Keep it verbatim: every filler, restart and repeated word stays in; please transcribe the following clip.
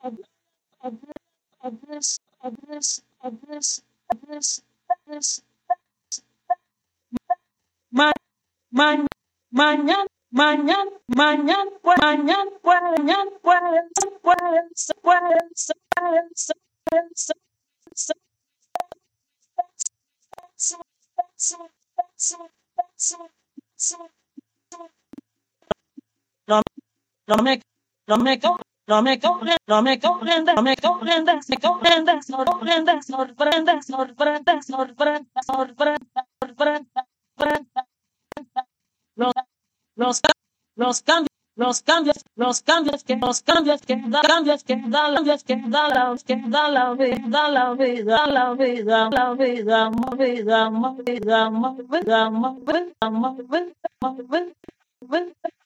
Ma- ma- Mañana, mañana, mañana, mañana, mañana, no, no me, no me, co- no me comprendas, no me comprendas, no me comprendas, me comprendas, sorprendas, sorprendas, sorprendas, sorprendas, sorprendas, sorprendas, sorprendas. Los, los, ca- los cambios, los cambios, los cambios que, los cambios que da, cambios que da, cambios que da la, que da la vida, da la vida, la vida, la vida, ma vida, ma vida, ma vida, ma vida, ma vida, ma vida, ma vida.